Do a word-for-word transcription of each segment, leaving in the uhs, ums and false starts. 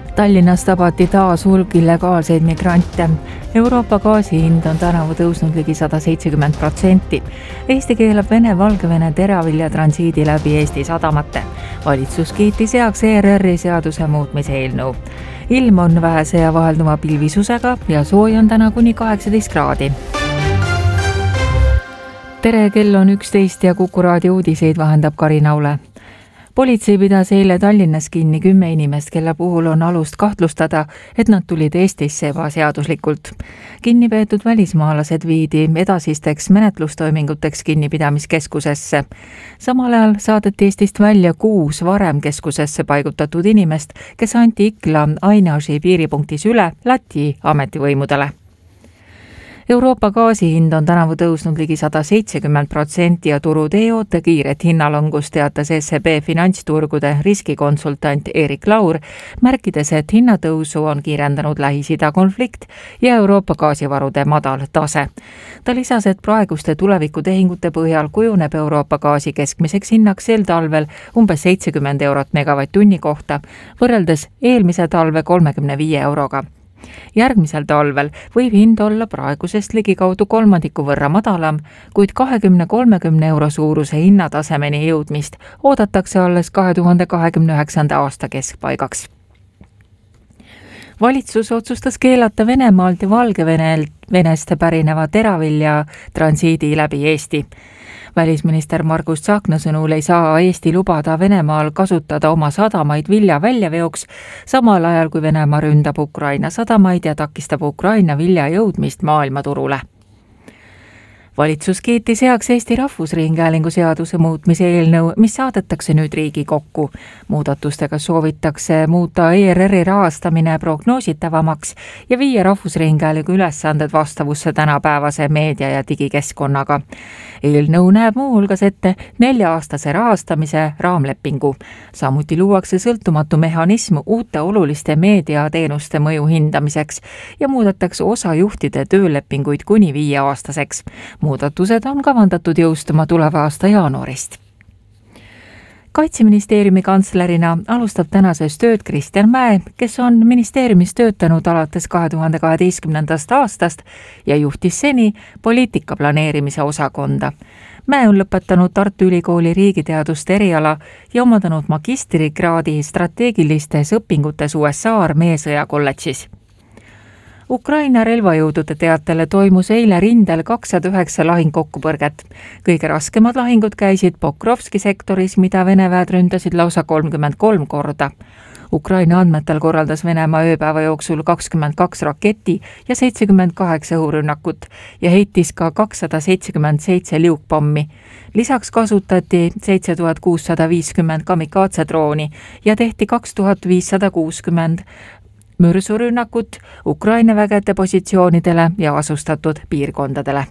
Tallinnas tabati taas hulk illegaalseid migrante. Euroopa gaasi hind on tänavu tõusnud ligi sada seitsekümmend protsenti. Eesti keelab Vene-Valgevene teravilja transiidi läbi Eesti sadamate. Valitsus kiitis heaks E R R-i seaduse muutmise eelnõu. Ilm on vähese ja vahelduva pilvisusega ja sooja on täna kuni kaheksateist kraadi. Tere, kell on üksteist ja Kuku raadio uudiseid vahendab Karina Ule. Politsei pidas eile Tallinnas kinni kümme inimest, kelle puhul on alust kahtlustada, et nad tulid Eestisse ebaseaduslikult. Kinni peetud välismaalased viidi edasisteks menetlustoiminguteks kinnipidamiskeskusesse. Samal ajal saadeti Eestist välja kuus varem keskusesse paigutatud inimest, kes anti Ikla Ainaži piiripunktis üle Läti ametivõimudele. Euroopa gaasi hind on tänavu tõusnud ligi sada seitsekümmend protsenti ja turud ei oota kiiret hinnalangust, teatas S E B finantsturgude riskikonsultant Erik Laur, märkides, et hinnatõusu on kiirendanud Lähis-Ida konflikt ja Euroopa gaasivarude madal tase. Ta lisas, et praeguste tulevikutehingute põhjal kujuneb Euroopa gaasi keskmiseks hinnaks sel talvel umbes seitsekümmend eurot megavatt-tunni kohta, võrreldes eelmise talve kolmekümne viie euroga. Järgmisel talvel võib hind olla praegusest ligikaudu kolmandiku võrra madalam, kuid kahekümne kolmekümne euro suuruse hinnatasemeni jõudmist oodatakse alles kahe tuhande kahekümne üheksanda aasta keskpaigaks. Valitsus otsustas keelata Venemaalt ja Valgevenelt Venest pärineva teravilja transiidi läbi Eesti. Välisminister Margus Tsahkna sõnul ei saa Eesti lubada Venemaal kasutada oma sadamaid vilja väljaveoks, samal ajal kui Venemaa ründab Ukraina sadamaid ja takistab Ukraina vilja jõudmist maailmaturule. Valitsus kiitis heaks Eesti Rahvusringhäälingu seaduse muutmise eelnõu, mis saadetakse nüüd Riigikokku. Muudatustega soovitakse muuta E R R-i rahastamine prognoositavamaks ja viia Rahvusringhäälingu ülesanded vastavusse tänapäevase meedia ja digikeskkonnaga. Eelnõu näeb muu hulgas ette nelja-aastase rahastamise raamlepingu. Samuti luuakse sõltumatu mehhanism uute oluliste meediateenuste mõju hindamiseks ja muudetakse osa juhtide töölepinguid kuni viieaastaseks. Muudatused on kavandatud jõustuma tuleva aasta jaanuarist. Kaitseministeeriumi kantslerina alustab tänases tööd Kristjan Mäe, kes on ministeeriumis töötanud alates kahe tuhande kaheteistkümnendast aastast ja juhtis seni poliitika planeerimise osakonda. Mäe on lõpetanud Tartu Ülikooli riigiteaduste eriala ja omandanud magistrikraadi strateegilistes õpingutes U S A armee sõjakolledžis. Ukraina relvajõudude teatele toimus eile rindel kakssada üheksa lahingkokkupõrget. Kõige raskemad lahingud käisid Pokrovski sektoris, mida Vene väed ründasid lausa kolmkümmend kolm korda. Ukraina andmetel korraldas Venemaa ööpäeva jooksul kakskümmend kaks raketi ja seitsekümmend kaheksa õhurünnakut ja heitis ka kakssada seitsekümmend seitse liukpommi. Lisaks kasutati seitse tuhat kuussada viiskümmend kamikaatsedrooni ja tehti kaks tuhat viissada kuuskümmend mürsurünnakut Ukraina vägede positsioonidele ja asustatud piirkondadele.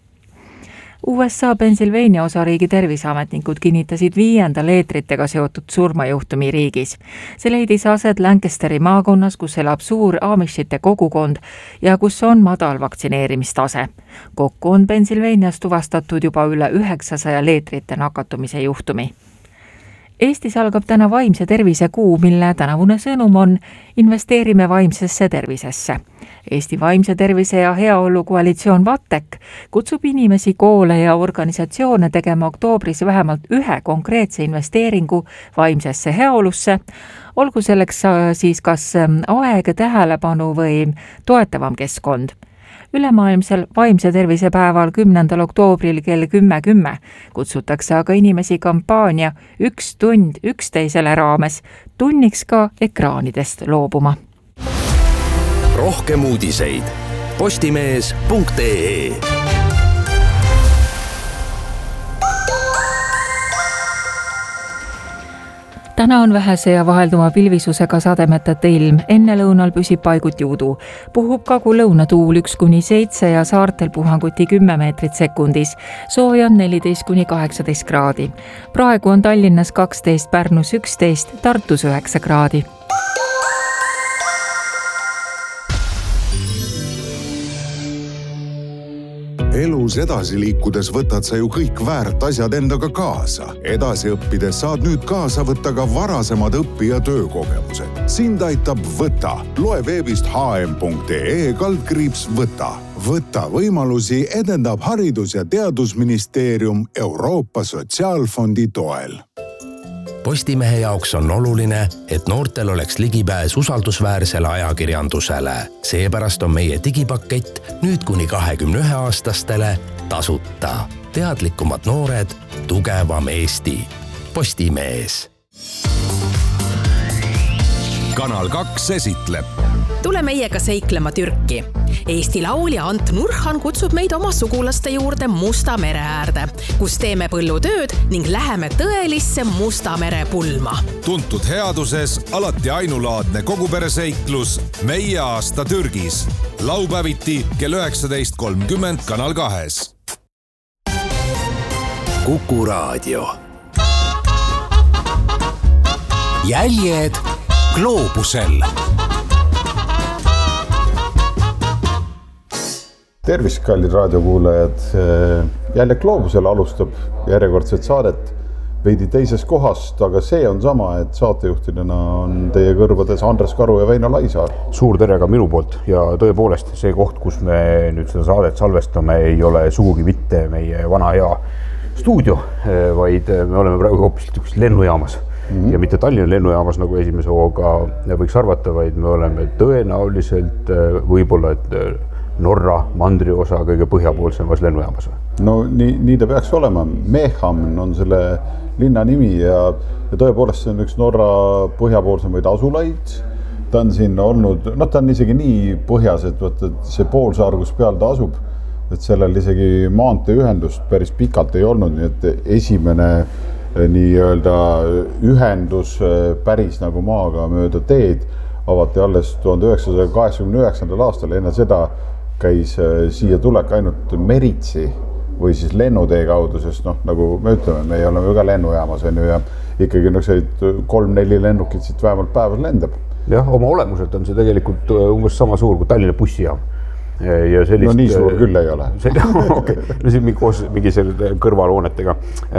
U S A Pennsylvania osariigi terviseametnikud kinnitasid viienda leetritega seotud surmajuhtumi riigis. See leidis aset Lancasteri maakonnas, kus elab suur Amishite kogukond ja kus on madal vaktsineerimistase. Kokku on Pennsylvanias tuvastatud juba üle üheksasaja leetrite nakatumise juhtumi. Eestis algab täna vaimse tervise kuu, mille tänavune sõnum on investeerime vaimsesse tervisesse. Eesti vaimse tervise ja heaolu koalitsioon VATEK kutsub inimesi, koole ja organisatsioone tegema oktoobris vähemalt ühe konkreetse investeeringu vaimsesse heaolusse, olgu selleks siis kas aeg, tähelepanu või toetavam keskkond. Ülemaailmsel vaimse tervise päeval kümnendal oktoobril kell kümme kümme kutsutakse aga inimesi kampaania üks tund üksteisele raames tunniks ka ekraanidest loobuma. Rohkem uudiseid postimees punkt ee. Täna on vähese ja vahelduma pilvisusega sademetete ilm, enne lõunal püsib paiguti udu. Puhub kagu-lõuna tuul üks kuni seitse ja saartel puhanguti kümme meetrit sekundis. Sooja on neliteist kuni kaheksateist kraadi. Praegu on Tallinnas kaksteist, Pärnus üksteist, Tartus üheksa kraadi. Elus edasi liikudes võtad sa ju kõik väärt asjad endaga kaasa. Edasi õppides saad nüüd kaasa võtta ka varasemad õpi- ja töökogemused. sind aitab Võta. Loe veebist hm.ee kaldkriips Võta. Võta võimalusi edendab Haridus- ja Teadusministeerium Euroopa Sotsiaalfondi toel. Postimehe jaoks on oluline, et noortel oleks ligipääs usaldusväärsele ajakirjandusele. Seepärast on meie digipakett nüüd kuni kahekümne ühe aastastele tasuta. Teadlikumad noored, tugevam Eesti. Postimees. Kanal kaks esitleb. Tule meiega seiklema Türki. Eesti laulja Ant Nurhan kutsub meid oma sugulaste juurde Musta mere äärde, kus teeme põllutööd ning läheme tõelisse Musta mere pulma. Tuntud headuses alati ainulaadne kogupereseiklus Meie aasta Türgis. Laupäeviti kell üheksateist kolmkümmend Kanal kahes. Kuku Raadio. Jäljed gloobusel. Tervist, kallid raadiokuulajad. Jälle gloobusel alustab järjekordset saadet veidi teises kohast, aga see on sama, et saatejuhtidena on teie kõrvades Andres Karu ja Väino Laisaar. Suur tere ka minu poolt ja tõepoolest see koht, kus me nüüd seda saadet salvestame, ei ole sugugi mitte meie vana hea stuudio, vaid me oleme praegu hoopis üks lennujaamas. Mm-hmm. Ja mitte Tallinna lennujaamas nagu esimese hooga võiks arvata, vaid me oleme tõenäoliselt võib-olla et Norra mandriosa kõige põhjapoolsemas lennujaamas. No nii, nii ta peaks olema. Mehamn on selle linna nimi ja, ja tõepoolest see on üks Norra põhjapoolsemaid asulaid. Ta on siin olnud, no ta on isegi nii põhjas, et, võt, et see poolsaar, kus peal ta asub, et sellel isegi maanteeühendust päris pikalt ei olnud, nii et esimene nii-öelda ühendus päris nagu maaga mööda teed avati alles tuhande üheksasaja kaheksakümne üheksandal aastal. Enne seda käis siia tulek ainult Meritsi või siis lennutee kaudu, sest noh, nagu me ütleme, me oleme ju ka lennujaamas on ju, ja ikkagi noh, kolm-neli lennukit siit vähemalt päevas lendab. Jah, oma olemuselt on see tegelikult umbes sama suur kui Tallinna bussijaam. Ja sellist, no nii suur küll ei ole. Okay. No siin mingi, koos, mingi kõrvalhoonetega.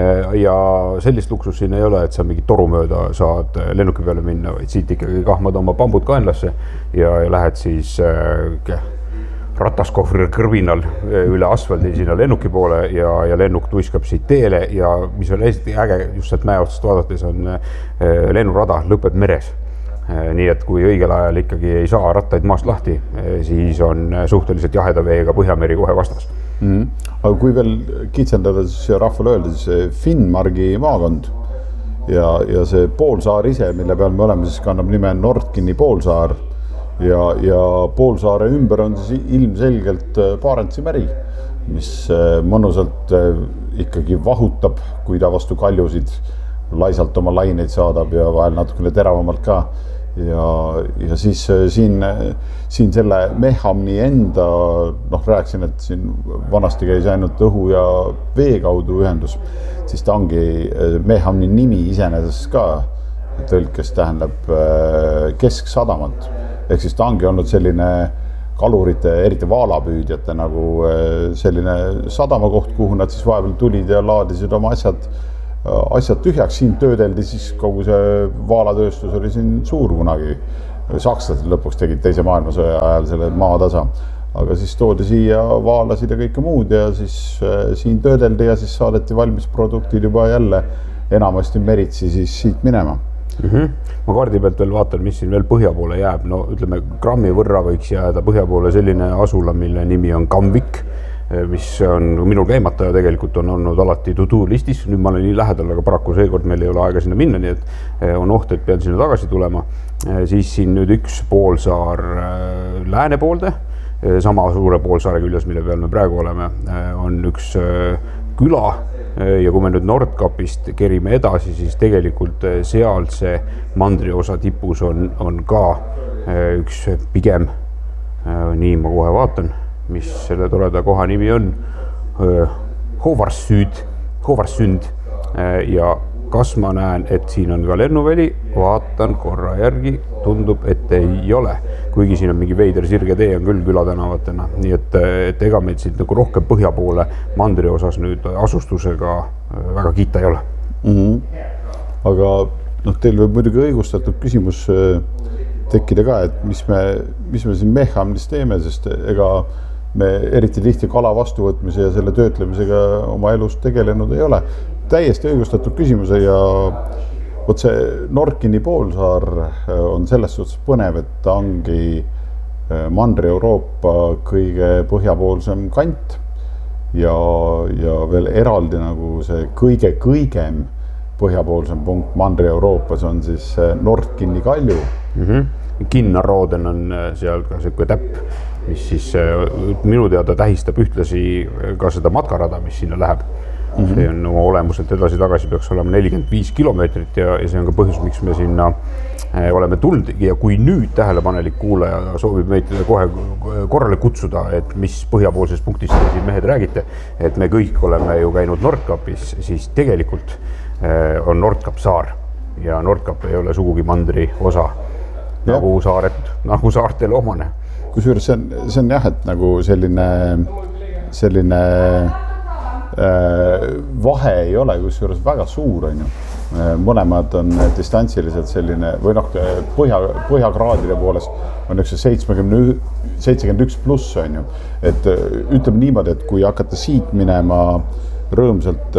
Ja sellist luksus siin ei ole, et sa mingi toru mööda saad lennuki peale minna, vaid siit ikkagi kahmad oma pambud kaenlasse ja, ja lähed siis äh, rataskohvri kõrvinal üle asfaldi sinna lennuki poole ja, ja lennuk tuiskab siit teele ja mis on hästi äge just sealt mäe otsast vaadates on äh, lennurada lõpeb meres. Nii et kui õigel ajal ikkagi ei saa rattaid maast lahti, siis on suhteliselt jaheda veega Põhjameri kohe vastas. Mm. Aga kui veel kitsendada siis rahvale öelda, siis Finnmargi maakond ja, ja see poolsaar ise, mille peal me oleme, siis kannab nime Nordkini poolsaar ja, ja poolsaare ümber on siis ilmselgelt Barentsi meri, mis mõnusalt ikkagi vahutab, kui ta vastu kaljusid laisalt oma laineid saadab ja vahel natukene teravamalt ka. Ja, ja siis siin, siin selle Mehamni enda, noh rääksin, et siin vanasti käis ainult õhu ja vee kaudu ühendus, siis ta ongi Mehamni nimi iseenesest ka tõlkes tähendab kesksadamat. Ehk siis ta ongi olnud selline kalurite, eriti vaalapüüdjate nagu selline sadamakoht, kuhu nad siis vahepeal tulid ja laadisid oma asjad asjad tühjaks. Siin töödeldi siis kogu see vaalatööstus oli siin suur kunagi. Sakslased lõpuks tegid teise maailmasõja ajal selle maatasa. Aga siis toodi siia vaalasid ja kõike muud ja siis siin töödeldi ja siis saadeti valmis produktid juba jälle enamasti Meritsi siis siit minema. Mm-hmm. Ma kaardi pealt veel vaatan, mis siin veel põhja poole jääb. No ütleme, grammi võrra võiks jääda põhja poole selline asula, mille nimi on Kamvik, mis on minul käimata ja tegelikult on olnud alati to-do listis. Nüüd ma olen nii lähedal, aga paraku seekord meil ei ole aega sinna minna, nii et on oht, et pean sinna tagasi tulema. Siis siin nüüd üks poolsaar lääne poolde, sama suure poolsaare küljes, mille peal me praegu oleme, on üks küla ja kui me nüüd Nordkapist kerime edasi, siis tegelikult sealse mandriosa tipus on, on ka üks pigem, nii ma kohe vaatan, mis selle toreda koha nimi on, Hovarsüd, Hovarsünd ja kas ma näen, et siin on ka lennuväli, vaatan korra järgi, tundub, et ei ole. Kuigi siin on mingi veider sirge tee on küll külatänavatena, nii et, et ega meid siit nagu rohkem põhja poole mandri osas nüüd asustusega väga kiita ei ole. Mm-hmm. Aga noh, teil võib muidugi õigustatud küsimus tekkida ka, et mis me, mis me siin Mehamnis teeme, sest ega me eriti tihti kala vastuvõtmise ja selle töötlemisega oma elus tegelenud ei ole. Täiesti õigustatud küsimuse ja võt see Nordkini poolsaar on selles suhtes põnev, et ta ongi Mandri-Euroopa kõige põhjapoolsem kant ja, ja veel eraldi nagu see kõige kõigem põhjapoolsem punkt Mandri-Euroopas on siis Nordkini kalju. Mm-hmm. Kinnarooden on seal ka selline täpp, mis siis minu teada tähistab ühtlasi ka seda matkarada, mis sinna läheb. Mm-hmm. See on oma olemuselt edasi-tagasi peaks olema nelikümmend viis kilomeetrit ja, ja see on ka põhjus, miks me sinna oleme tulnud ja kui nüüd tähelepanelik kuulaja soovib meid kohe korrale kutsuda, et mis põhjapoolses punktis siin mehed räägite, et me kõik oleme ju käinud Nordkapis, siis tegelikult on Nordkap saar ja Nordkap ei ole sugugi mandri osa, nagu saaret, nagu saartele omane. Kusjuures see on, see on jah, et nagu selline, selline äh, vahe ei ole, kusjuures väga suur on ju. Mõlemad on distantsiliselt selline või noh, põhja, põhjakraadide poolest on üks seitsekümmend, seitsekümmend üks pluss on ju. Et ütleme niimoodi, et kui hakata siit minema rõõmsalt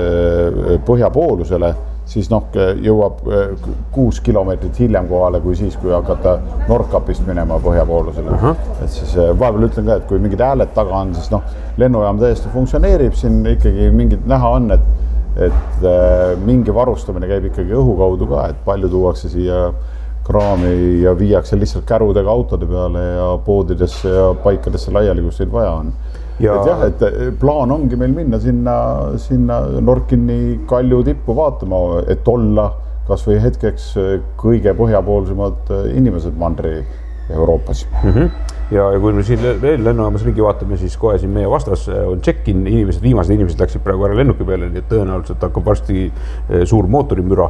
põhjapoolusele, siis noh, jõuab kuus kilomeetrit hiljem kohale kui siis, kui hakata Nordkapist minema põhjapoolusele. Uh-huh. Et siis vahepeal ütlen ka, et kui mingid hääled taga on, siis noh, lennujaam täiesti funktsioneerib, siin ikkagi mingid näha on, et, et mingi varustamine käib ikkagi õhu kaudu ka, et palju tuuakse siia kraami ja viiakse lihtsalt kärudega autode peale ja poodidesse ja paikadesse laiali, kus neid vaja on. Ja... Et jah, et plaan ongi meil minna sinna, sinna Nordkini kalju tippu vaatama, et olla kas või hetkeks kõige põhjapoolsemad inimesed Mandri Euroopas. Mm-hmm. Ja, ja kui me siin veel lennujaamas ringi vaatame, siis kohe siin meie vastas on check-in, inimesed, viimased inimesed läksid praegu ära lennuki peale, nii et tõenäoliselt hakkab varsti suur mootorimüra,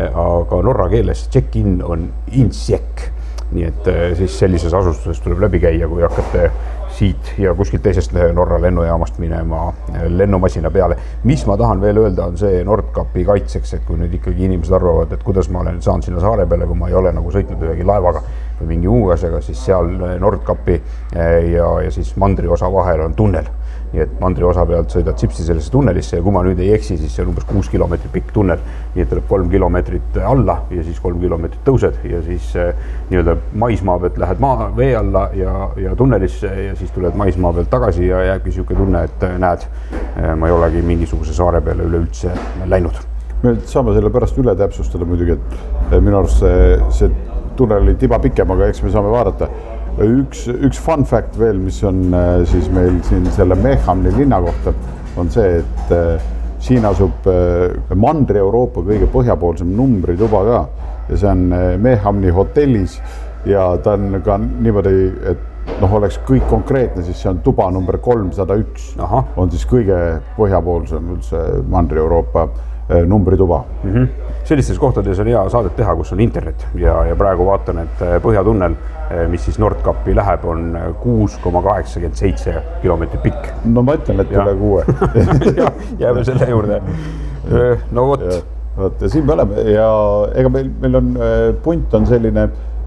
aga norra keeles check-in on insjekk. Nii et siis sellises asustuses tuleb läbi käia, kui hakkate siit ja kuskilt teisest Norra lennujaamast minema lennumasina peale. Mis ma tahan veel öelda on see Nordkapi kaitseks, et kui nüüd ikkagi inimesed arvavad, et kuidas ma olen saanud sinna saare peale, kui ma ei ole nagu sõitnud ühegi laevaga või mingi muu asjaga, siis seal Nordkapi ja, ja siis mandri osa vahel on tunnel. Nii et mandri osa pealt sõidad sipsi sellesse tunnelisse ja kui ma nüüd ei eksi, siis see on umbes kuus kilomeetrit pikk tunnel. Nii et tuleb kolm kilomeetrit alla ja siis kolm kilomeetrit tõused ja siis nii-öelda maismaa pealt lähed maa, vee alla ja, ja tunnelisse ja siis tuled maismaa pealt tagasi ja jääbki siuke tunne, et näed, ma ei olegi mingisuguse saare peale üleüldse läinud. Me saame selle pärast üle täpsustada muidugi, et minu arust see, see tunnel oli tiba pikem, aga eks me saame vaadata. Üks, üks fun fact veel, mis on siis meil siin selle Mehamni linna kohta, on see, et siin asub Mandri-Euroopa kõige põhjapoolsem numbrituba ka ja see on Mehamni hotellis ja ta on ka niimoodi, et noh, oleks kõik konkreetne, siis see on tuba number kolmsada üks. Aha. On siis kõige põhjapoolsem üldse Mandri-Euroopa numbrituba. Mm-hmm. Sellistes kohtades on hea saadet teha, kus on internet ja, ja praegu vaatan, et põhjatunnel, mis siis Nordkapi läheb, on kuus koma kaheksakümmend seitse kilomeetrit pikk. No ma ütlen, et üle kuue. ja, jääme selle juurde. No vot. Ja, vot, ja siin me oleme ja ega meil, meil on, punt on selline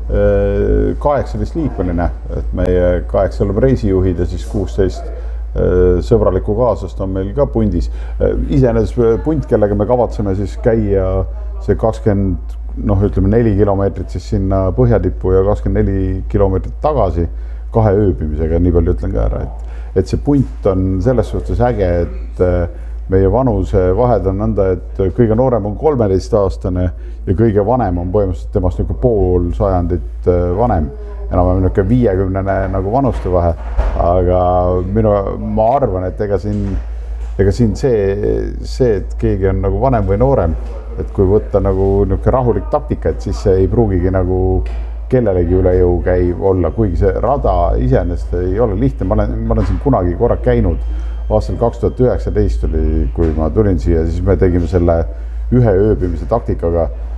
kaheksateist liikmeline, et meie kaheksa oleme reisijuhid ja siis kuusteist sõbraliku kaasast on meil ka pundis. Iseenes punt, kellega me kavatseme siis käia see kakskümmend, noh ütleme neli kilomeetrit siis sinna põhjatippu ja kakskümmend neli kilomeetrit tagasi kahe ööbimisega, nii palju ütlen ka ära, et, et see punt on selles suhtes äge, et meie vanuse vahed on nõnda, et kõige noorem on kolmeteist aastane ja kõige vanem on põhimõtteliselt temast niisugune pool sajandit vanem. Enam-vähem niisugune viiekümnene nagu vanuste vahe, aga minu, ma arvan, et ega siin, ega siin see, see, et keegi on nagu vanem või noorem, et kui võtta nagu niisugune rahulik taktika, et siis see ei pruugigi nagu kellelegi üle jõu käiv olla, kuigi see rada iseenesest ei ole lihtne. Ma olen, ma olen siin kunagi korra käinud aastal kaks tuhat üheksateist oli, kui ma tulin siia, siis me tegime selle ühe ööbimise taktikaga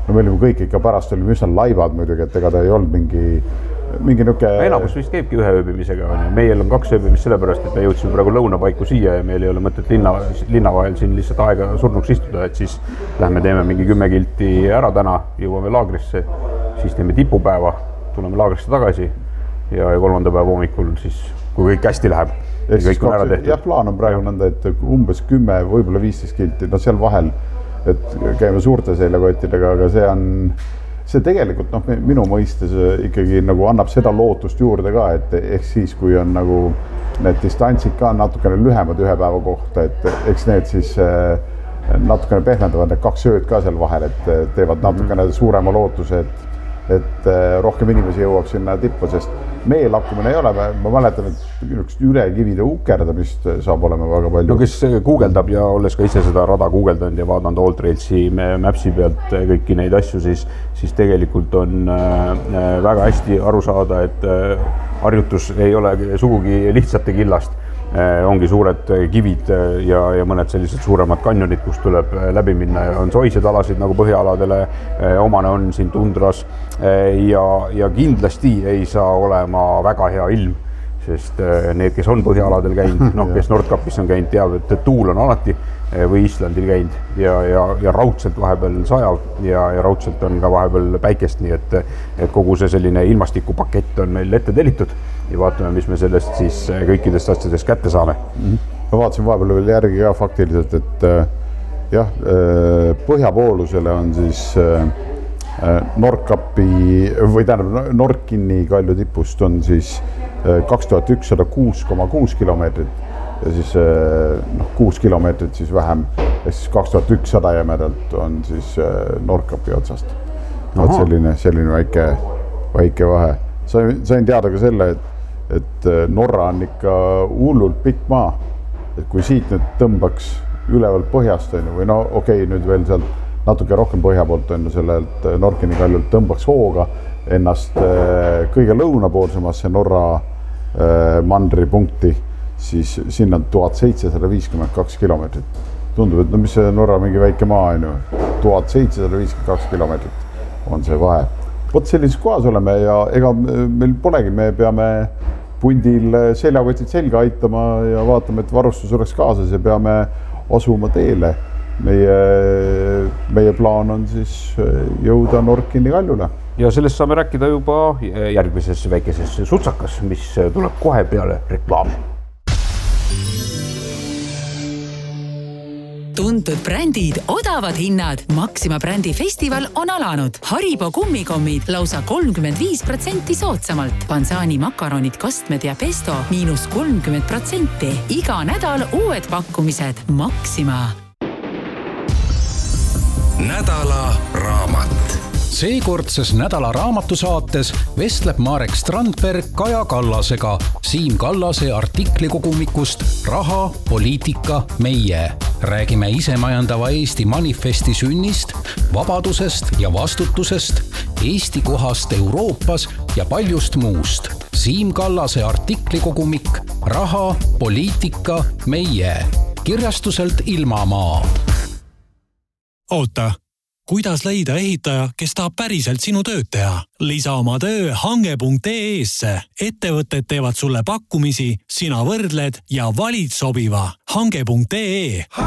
no me olime kõik ikka pärast olime üsna laibad muidugi, et ega ta ei olnud mingi mingi nüke... Enamus vist käibki ühe ööbimisega, on ju. Meil on kaks ööbimist sellepärast, et me jõudsime praegu lõunapaiku siia ja meil ei ole mõtet linna, linna vahel siin lihtsalt aega surnuks istuda, et siis lähme teeme mingi kümme kilti ära täna, jõuame laagrisse, siis teeme tipupäeva, tuleme laagrisse tagasi ja, ja kolmanda päeva hommikul siis, kui kõik hästi läheb. Ja kõik on ära tehtud. Jah, plaan on praegu nõnda, et umbes kümme, võib-olla viisteist kilti, no seal vahel, et käime suurte seljakottidega, aga see on... See tegelikult noh, minu mõistes ikkagi nagu annab seda lootust juurde ka, et ehk siis, kui on nagu need distantsid ka natukene lühemad ühe päeva kohta, et eks need siis natukene pehmendavad need kaks ööd ka seal vahel, et teevad natukene suurema lootuse, et, et rohkem inimesi jõuab sinna tippu, sest meie lakkumine ei ole, ma mäletan, et üle kivide ukerdamist saab olema väga palju. No kes guugeldab ja olles ka ise seda rada guugeldanud ja vaadanud Alltrailsi Mapsi pealt kõiki neid asju, siis, siis tegelikult on väga hästi aru saada, et harjutus ei ole sugugi lihtsate killast. Ongi suured kivid ja, ja mõned sellised suuremad kanjonid, kus tuleb läbi minna. On soised alasid nagu põhjaaladele, omane on siin tundras ja, ja kindlasti ei saa olema väga hea ilm, sest need, kes on põhjaaladel käinud, noh, kes Nordkapis on käinud, teab, et tuul on alati või Islandil käinud ja, ja, ja raudselt vahepeal sajav ja, ja raudselt on ka vahepeal päikest, nii et, et kogu see selline ilmastikupakett on meil ette telitud ja vaatame, mis me sellest siis kõikidest asjadest kätte saame. Ma vaatasin vahepeal veel järgi ka faktiliselt, et jah, põhjapoolusele on siis Nordkapi või tähendab Nordkinni kalju tipust on siis kaks tuhat ükssada kuus koma kuus kilomeetrit ja siis noh, kuus kilomeetrit siis vähem ja siis kaks tuhat ükssada jämedalt on siis Nordkapi otsast. Vaat selline, selline väike, väike vahe. Sain, sain teada ka selle, et, et Norra on ikka hullult pikk maa, et kui siit nüüd tõmbaks üleval põhjast või no okei, nüüd veel sealt natuke rohkem põhja poolt on sellelt Nordkini kaljult tõmbaks hooga ennast kõige lõunapoolsemasse Norra mandri punkti, siis sinna on tuhat seitsesada viiskümmend kaks kilomeetrit. Tundub, et no mis see Norra mingi väike maa on ju, tuhat seitsesada viiskümmend kaks kilomeetrit on see vahe. Vot sellises kohas oleme ja ega meil polegi, me peame pundil seljakotid selga aitama ja vaatame, et varustus oleks kaasas ja peame asuma teele. Meie, meie plaan on siis jõuda Nordkini kaljule. Ja sellest saame rääkida juba järgmises väikeses sutsakas, mis tuleb kohe peale reklaami. Tuntud brändid, odavad hinnad. Maxima brändi festival on alanud. Haribo kummikommid lausa kolmkümmend viis protsenti soodsamalt. Pansani makaronid, kastmed ja pesto miinus kolmkümmend protsenti. Iga nädal uued pakkumised. Maxima. Nädala raamat. Seekordses nädala raamatusaates vestleb Marek Strandberg Kaja Kallasega Siim Kallase artiklikogumikust Raha, poliitika, meie. Räägime isemajandava Eesti manifesti sünnist, vabadusest ja vastutusest, Eesti kohast Euroopas ja paljust muust. Siim Kallase artiklikogumik Raha, poliitika, meie. Kirjastuselt Ilmamaa. Oota, kuidas leida ehitaja, kes tahab päriselt sinu tööd teha? Lisa oma töö hange punkt ee-sse. Ettevõtted teevad sulle pakkumisi, sina võrdled ja valid sobiva. hange punkt ee